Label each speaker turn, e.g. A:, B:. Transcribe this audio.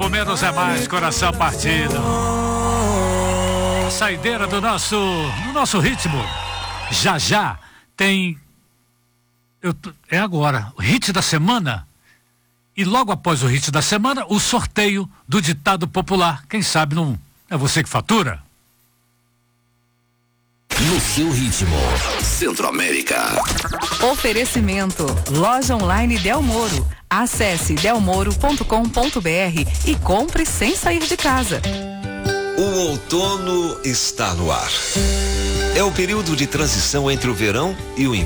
A: tempo, menos é mais, coração partido. Saideira do nosso ritmo. Já já tem... é agora, o hit da semana. E logo após o hit da semana, o sorteio do ditado popular. Quem sabe não é você que fatura?
B: No seu ritmo. Centro-América.
C: Oferecimento. Loja online Del Moro. Acesse delmoro.com.br e compre sem sair de casa.
D: O outono está no ar. É o período de transição entre o verão e o inverno.